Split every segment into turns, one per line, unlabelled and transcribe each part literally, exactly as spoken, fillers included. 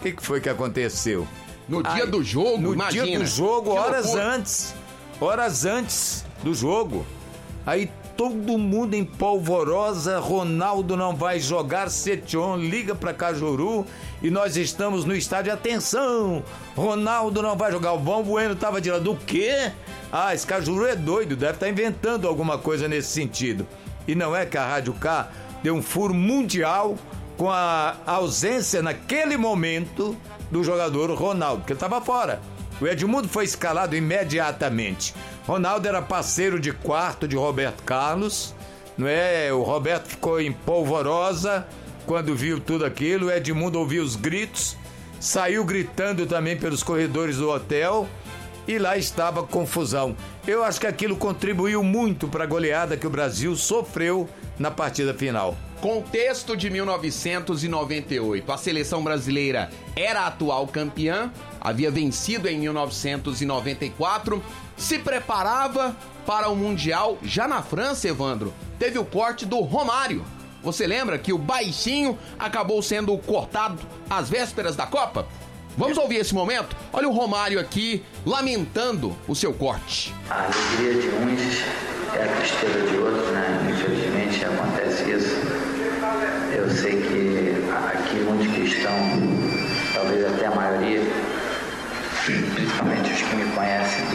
que, que foi que aconteceu?
No dia Aí, do jogo,
no
imagina.
No dia do jogo, horas
loucura.
antes. Horas antes do jogo. Aí todo mundo em polvorosa, Ronaldo não vai jogar, Setion liga pra Cajuru e nós estamos no estádio, atenção, Ronaldo não vai jogar, o Vão Bueno tava de lado, do quê? Ah, esse Cajuru é doido, deve estar inventando alguma coisa nesse sentido. E não é que a Rádio K deu um furo mundial com a ausência naquele momento do jogador Ronaldo, porque ele estava fora. O Edmundo foi escalado imediatamente. Ronaldo era parceiro de quarto de Roberto Carlos, não é? O Roberto ficou em polvorosa quando viu tudo aquilo. O Edmundo ouviu os gritos, saiu gritando também pelos corredores do hotel e lá estava confusão. Eu acho que aquilo contribuiu muito para a goleada que o Brasil sofreu na partida final.
Contexto de mil novecentos e noventa e oito. A seleção brasileira era a atual campeã, havia vencido em mil novecentos e noventa e quatro, se preparava para o Mundial já na França, Evandro. Teve o corte do Romário. Você lembra que o baixinho acabou sendo cortado às vésperas da Copa? Vamos ouvir esse momento? Olha o Romário aqui lamentando o seu corte.
A alegria de uns é a tristeza de outros, né? Infelizmente acontece isso. Eu sei que aqui muitos que estão, talvez até a maioria, principalmente os que me conhecem,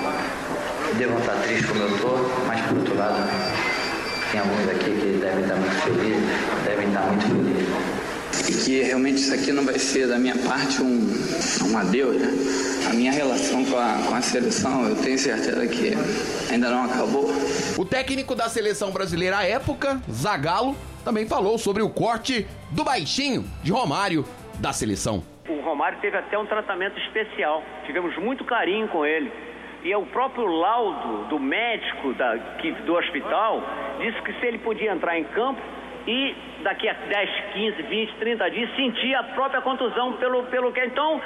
devam estar tristes como eu estou, mas por outro lado, tem alguns aqui que devem estar muito felizes, devem estar muito felizes.
E que realmente isso aqui não vai ser da minha parte um, um adeus, né? A minha relação com a, com a seleção, eu tenho certeza que ainda não acabou.
O técnico da seleção brasileira à época, Zagallo, também falou sobre o corte do baixinho de Romário da seleção.
O Romário teve até um tratamento especial, tivemos muito carinho com ele. E o próprio laudo do médico da, que, do hospital disse que se ele podia entrar em campo e daqui a dez, quinze, vinte, trinta dias sentir a própria contusão pelo, pelo que... Então,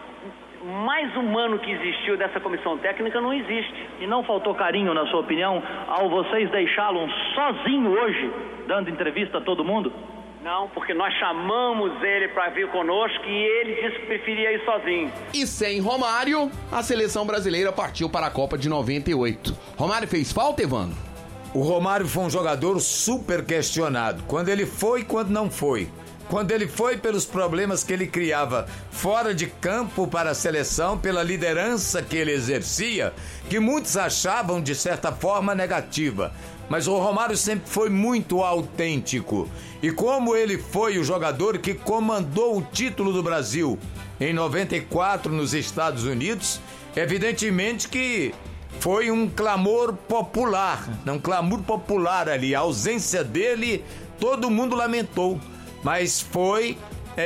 mais humano que existiu dessa comissão técnica não existe.
E não faltou carinho, na sua opinião, ao vocês deixá-lo sozinho hoje, dando entrevista a todo mundo?
Não, porque nós chamamos ele para vir conosco e ele disse que preferia ir sozinho.
E sem Romário, a seleção brasileira partiu para a Copa de noventa e oito. Romário fez falta, Evandro?
O Romário foi um jogador super questionado. Quando ele foi e quando não foi. Quando ele foi pelos problemas que ele criava fora de campo para a seleção, pela liderança que ele exercia, que muitos achavam de certa forma negativa. Mas o Romário sempre foi muito autêntico. E como ele foi o jogador que comandou o título do Brasil em noventa e quatro nos Estados Unidos, evidentemente que foi um clamor popular, um clamor popular ali. A ausência dele, todo mundo lamentou. Mas foi,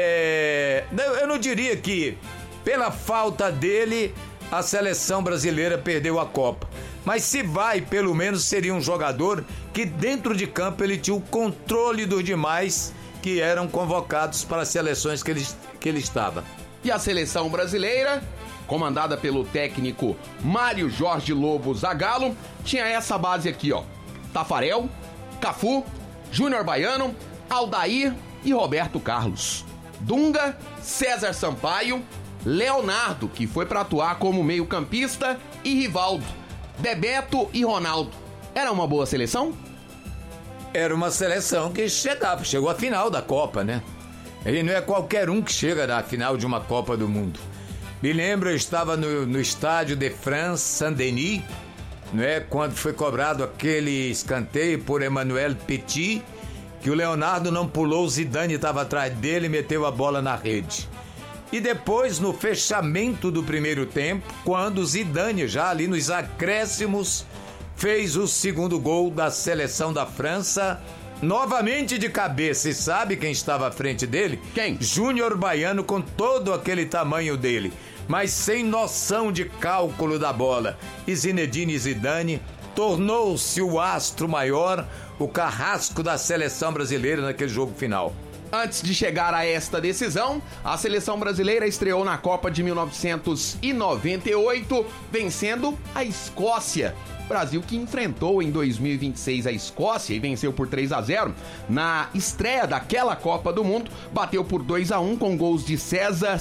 é, eu não diria que pela falta dele a seleção brasileira perdeu a Copa. Mas se vai, pelo menos seria um jogador que dentro de campo ele tinha o controle dos demais que eram convocados para as seleções que ele, que ele estava.
E a seleção brasileira, comandada pelo técnico Mário Jorge Lobo Zagallo, tinha essa base aqui, ó: Tafarel, Cafu, Júnior Baiano, Aldair e Roberto Carlos, Dunga, César Sampaio, Leonardo, que foi para atuar como meio-campista, e Rivaldo, Bebeto e Ronaldo. Era uma boa seleção?
Era uma seleção que chegava, chegou à final da Copa, né? E não é qualquer um que chega na final de uma Copa do Mundo. Me lembro, eu estava no, no estádio de France Saint-Denis, não é? Quando foi cobrado aquele escanteio por Emmanuel Petit, que o Leonardo não pulou, o Zidane estava atrás dele e meteu a bola na rede. E depois, no fechamento do primeiro tempo, quando o Zidane, já ali nos acréscimos, fez o segundo gol da seleção da França, novamente de cabeça. E sabe quem estava à frente dele?
Quem?
Júnior Baiano, com todo aquele tamanho dele, mas sem noção de cálculo da bola. E Zinedine Zidane tornou-se o astro maior, o carrasco da seleção brasileira naquele jogo final.
Antes de chegar a esta decisão, a seleção brasileira estreou na Copa de mil novecentos e noventa e oito, vencendo a Escócia. Brasil que enfrentou em dois mil e vinte e seis a Escócia e venceu por três a zero. Na estreia daquela Copa do Mundo, bateu por dois a um com gols de César